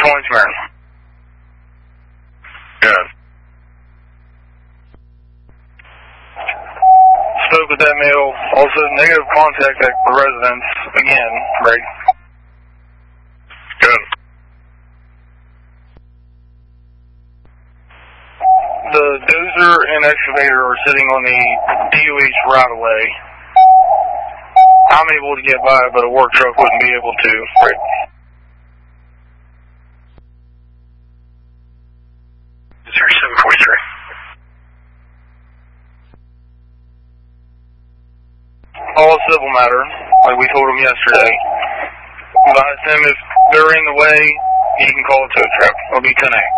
20 Marin. Good. Spoke with that male. Also, negative contact at the residence. Again, right? Good. The dozer and excavator are sitting on the DOH right-of-way. I'm able to get by, but a work truck wouldn't be able to, right? Sir, 743. All civil matter, like we told him yesterday. Advise him if they're in the way, he can call a tow truck. It'll be 10A.